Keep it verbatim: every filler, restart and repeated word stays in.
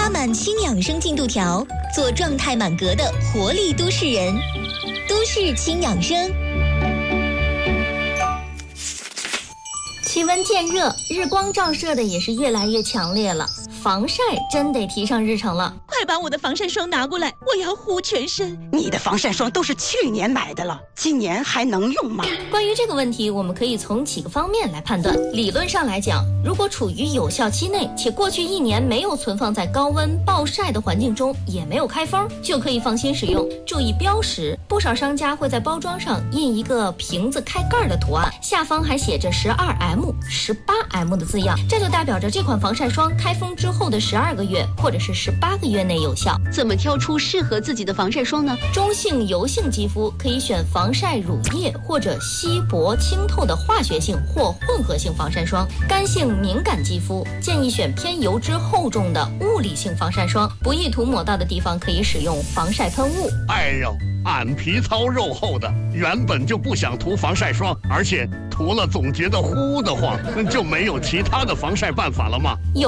拉满轻养生进度条，做状态满格的活力都市人。都市轻养生。 气温渐热，日光照射的也是越来越强烈了，防晒真得提上日程了。 快把我的防晒霜拿过来，我要护全身。 你的防晒霜都是去年买的了，今年还能用吗？ 关于这个问题，我们可以从几个方面来判断。理论上来讲，如果处于有效期内，且过去一年没有存放在高温暴晒的环境中，也没有开封，就可以放心使用。注意标识，不少商家会在包装上印一个瓶子开盖的图案，下方还写着 十二 M、十八 M 的字样，这就代表着这款防晒霜开封之后的十二个月或者是十八个月内有效。 怎么挑出适合自己的防晒霜呢？ 中性油性肌肤可以选防晒乳液或者稀薄清透的化学性或混合性防晒霜。干性敏感肌肤建议选偏油脂厚重的物理性防晒霜，不易涂抹到的地方可以使用防晒喷雾。 哎呦，俺皮糙肉厚的，原本就不想涂防晒霜，而且涂了总觉得呼的慌，就没有其他的防晒办法了吗？ 有